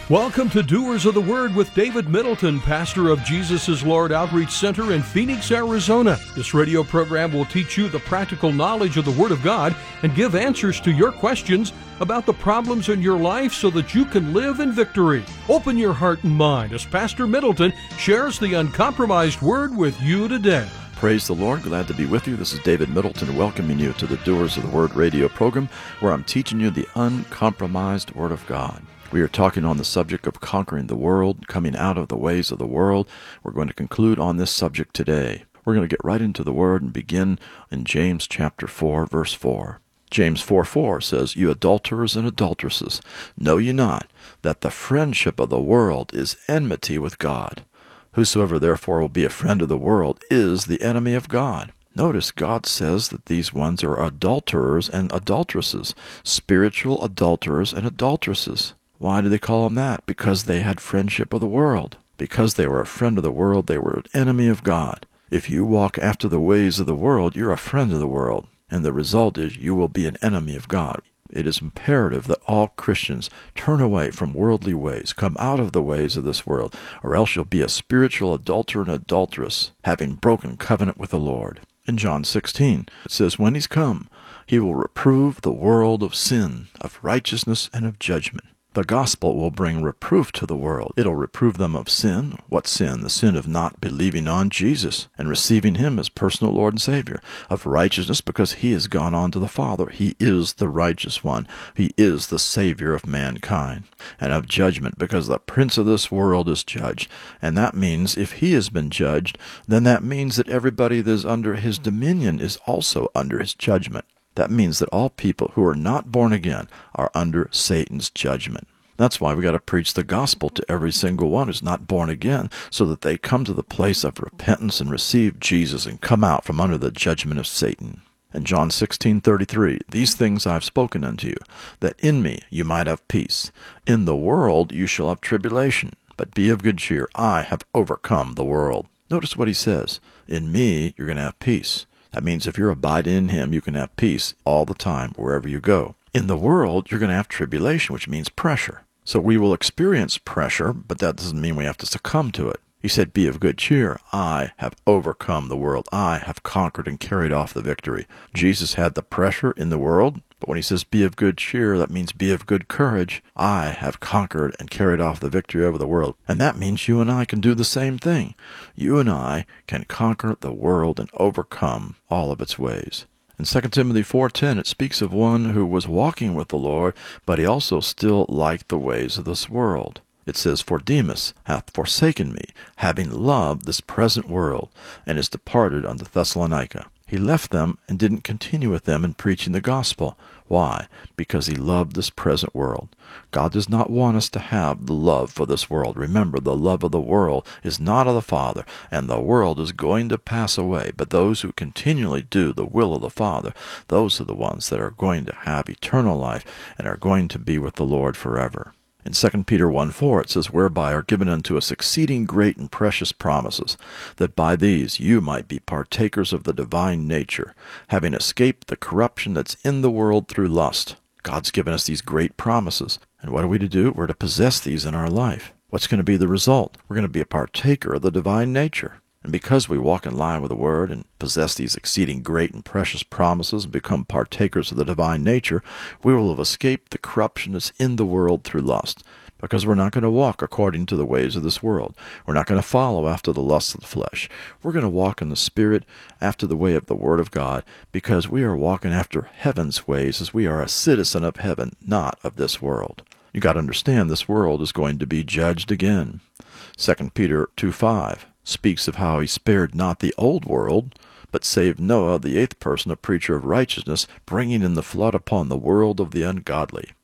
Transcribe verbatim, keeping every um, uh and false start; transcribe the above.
Welcome to Doers of the Word with David Middleton, pastor of Jesus is Lord Outreach Center in Phoenix, Arizona. This radio program will teach you the practical knowledge of the Word of God and give answers to your questions about the problems in your life so that you can live in victory. Open your heart and mind as Pastor Middleton shares the uncompromised Word with you today. Praise the Lord. Glad to be with you. This is David Middleton welcoming you to the Doers of the Word radio program, where I'm teaching you the uncompromised Word of God. We are talking on the subject of conquering the world, coming out of the ways of the world. We're going to conclude on this subject today. We're going to get right into the Word and begin in James chapter four, verse four. James four four says, "You adulterers and adulteresses, know ye not that the friendship of the world is enmity with God? Whosoever therefore will be a friend of the world is the enemy of God." Notice God says that these ones are adulterers and adulteresses, spiritual adulterers and adulteresses. Why do they call them that? Because they had friendship of the world. Because they were a friend of the world, they were an enemy of God. If you walk after the ways of the world, you're a friend of the world. And the result is you will be an enemy of God. It is imperative that all Christians turn away from worldly ways, come out of the ways of this world, or else you'll be a spiritual adulterer and adulteress, having broken covenant with the Lord. In John sixteen, it says, "When he's come, he will reprove the world of sin, of righteousness, and of judgment." The gospel will bring reproof to the world. It'll reprove them of sin. What sin? The sin of not believing on Jesus and receiving him as personal Lord and Savior. Of righteousness, because he has gone on to the Father. He is the righteous one. He is the Savior of mankind. And of judgment, because the prince of this world is judged. And that means if he has been judged, then that means that everybody that is under his dominion is also under his judgment. That means that all people who are not born again are under Satan's judgment. That's why we got to preach the gospel to every single one who's not born again, so that they come to the place of repentance and receive Jesus and come out from under the judgment of Satan. In John sixteen thirty-three, "These things I have spoken unto you, that in me you might have peace. In the world you shall have tribulation, but be of good cheer. I have overcome the world." Notice what he says. In me, you're going to have peace. That means if you're abiding in him, you can have peace all the time, wherever you go. In the world, you're going to have tribulation, which means pressure. So we will experience pressure, but that doesn't mean we have to succumb to it. He said, "Be of good cheer. I have overcome the world. I have conquered and carried off the victory." Jesus had the pressure in the world, but when he says be of good cheer, that means be of good courage. I have conquered and carried off the victory over the world. And that means you and I can do the same thing. You and I can conquer the world and overcome all of its ways. In Second Timothy four ten, it speaks of one who was walking with the Lord, but he also still liked the ways of this world. It says, "For Demas hath forsaken me, having loved this present world, and is departed unto Thessalonica." He left them and didn't continue with them in preaching the gospel. Why? Because he loved this present world. God does not want us to have the love for this world. Remember, the love of the world is not of the Father, and the world is going to pass away. But those who continually do the will of the Father, those are the ones that are going to have eternal life and are going to be with the Lord forever. In Second Peter one four, it says, "Whereby are given unto us exceeding great and precious promises, that by these you might be partakers of the divine nature, having escaped the corruption that's in the world through lust." God's given us these great promises. And what are we to do? We're to possess these in our life. What's going to be the result? We're going to be a partaker of the divine nature. And because we walk in line with the Word and possess these exceeding great and precious promises and become partakers of the divine nature, we will have escaped the corruption that's in the world through lust. Because we're not going to walk according to the ways of this world. We're not going to follow after the lusts of the flesh. We're going to walk in the Spirit after the way of the Word of God, because we are walking after heaven's ways, as we are a citizen of heaven, not of this world. You got to understand, this world is going to be judged again. Second Peter two five. Speaks of how he spared not the old world, but saved Noah, the eighth person, a preacher of righteousness, bringing in the flood upon the world of the ungodly.